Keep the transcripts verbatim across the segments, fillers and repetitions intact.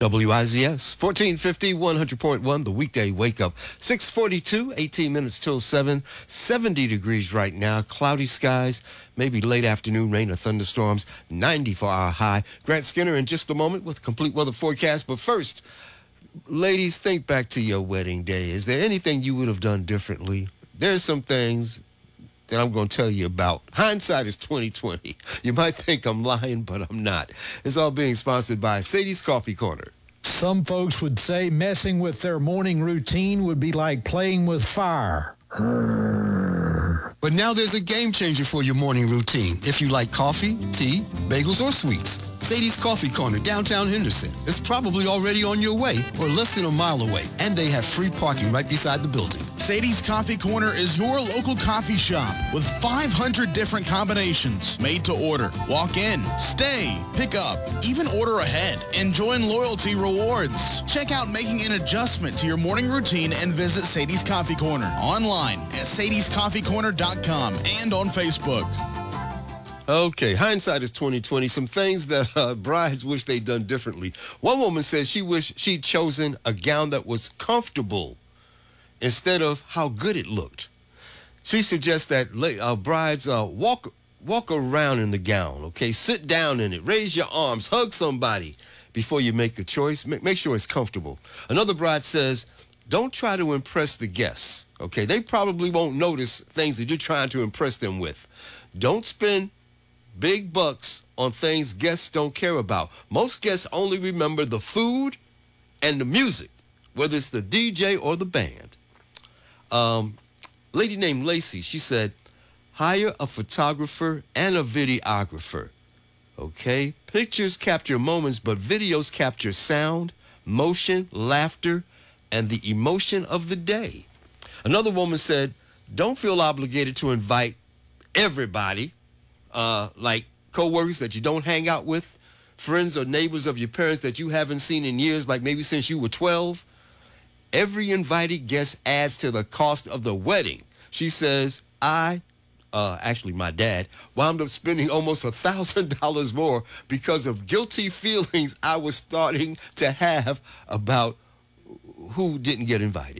W I Z S, fourteen fifty, one hundred point one, the weekday wake up. six forty-two, eighteen minutes till seven, seventy degrees right now, cloudy skies, maybe late afternoon rain or thunderstorms, ninety for our high. Grant Skinner in just a moment with a complete weather forecast. But first, ladies, think back to your wedding day. Is there anything you would have done differently? There's some things that I'm going to tell you about. Hindsight is twenty twenty. You might think I'm lying, but I'm not. It's all being sponsored by Sadie's Coffee Corner. Some folks would say messing with their morning routine would be like playing with fire. But now there's a game changer for your morning routine. If you like coffee, tea, bagels, or sweets, Sadie's Coffee Corner, downtown Henderson, is probably already on your way or less than a mile away, and they have free parking right beside the building. Sadie's Coffee Corner is your local coffee shop with five hundred different combinations made to order. Walk in, stay, pick up, even order ahead, and join loyalty rewards. Check out making an adjustment to your morning routine and visit Sadie's Coffee Corner online at sadies coffee corner dot com and on Facebook. Okay, hindsight is twenty twenty. Some things that uh, brides wish they'd done differently. One woman says she wished she'd chosen a gown that was comfortable instead of how good it looked. She suggests that uh, brides uh, walk walk around in the gown, okay? Sit down in it, raise your arms, hug somebody before you make a choice. Make, make sure it's comfortable. Another bride says, don't try to impress the guests, okay? They probably won't notice things that you're trying to impress them with. Don't spend big bucks on things guests don't care about. Most guests only remember the food and the music, whether it's the D J or the band. Um, lady named Lacey, she said, hire a photographer and a videographer. Okay? Pictures capture moments, but videos capture sound, motion, laughter, and the emotion of the day. Another woman said, don't feel obligated to invite everybody. Uh, like co-workers that you don't hang out with, friends or neighbors of your parents that you haven't seen in years, like maybe since you were twelve. Every invited guest adds to the cost of the wedding. She says, I, uh, actually my dad, wound up spending almost a thousand dollars more because of guilty feelings I was starting to have about who didn't get invited.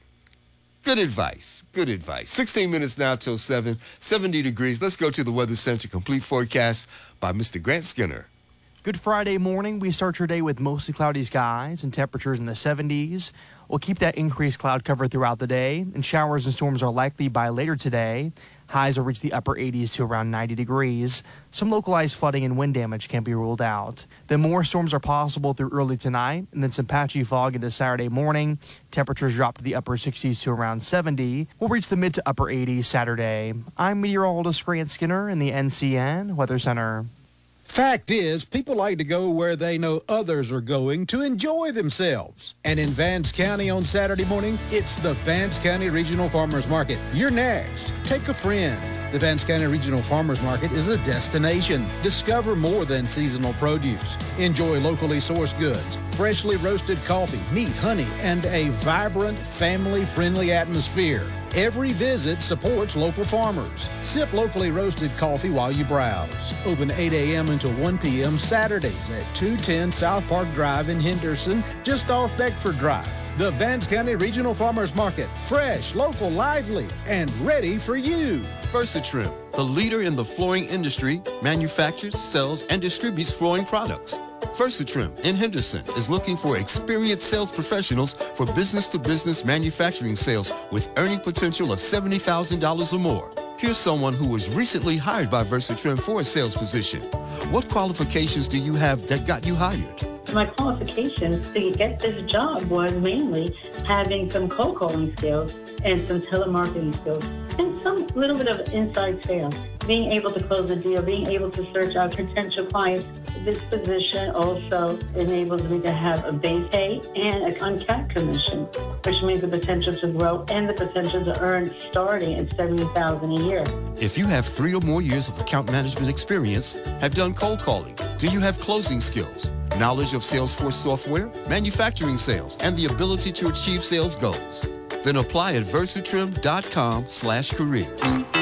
Good advice. Good advice. sixteen minutes now till seven, seventy degrees. Let's go to the Weather Center complete forecast by Mister Grant Skinner. Good Friday morning. We start your day with mostly cloudy skies and temperatures in the seventies. We'll keep that increased cloud cover throughout the day, and showers and storms are likely by later today. Highs will reach the upper eighties to around ninety degrees. Some localized flooding and wind damage can be ruled out. Then more storms are possible through early tonight, and then some patchy fog into Saturday morning. Temperatures drop to the upper sixties to around seventy. We'll reach the mid to upper eighties Saturday. I'm meteorologist Grant Skinner in the N C N Weather Center. Fact is, people like to go where they know others are going to enjoy themselves. And in Vance County on Saturday morning, it's the Vance County Regional Farmers Market. You're next. Take a friend. The Vance County Regional Farmers Market is a destination. Discover more than seasonal produce. Enjoy locally sourced goods, freshly roasted coffee, meat, honey, and a vibrant, family-friendly atmosphere. Every visit supports local farmers. Sip locally roasted coffee while you browse. Open eight a.m. until one p.m. Saturdays at two ten South Park Drive in Henderson, just off Beckford Drive. The Vance County Regional Farmers Market. Fresh, local, lively, and ready for you. VersaTrim, the leader in the flooring industry, manufactures, sells, and distributes flooring products. VersaTrim in Henderson is looking for experienced sales professionals for business-to-business manufacturing sales with earning potential of seventy thousand dollars or more. Here's someone who was recently hired by VersaTrim for a sales position. What qualifications do you have that got you hired? My qualifications to get this job was mainly having some cold calling skills and some telemarketing skills and some little bit of inside sales. Being able to close a deal, being able to search out potential clients. This position also enables me to have a base pay and an uncapped commission, which means the potential to grow and the potential to earn starting at seventy thousand dollars a year. If you have three or more years of account management experience, have done cold calling, do you have closing skills, knowledge of Salesforce software, manufacturing sales, and the ability to achieve sales goals? Then apply at versatrim dot com slash careers.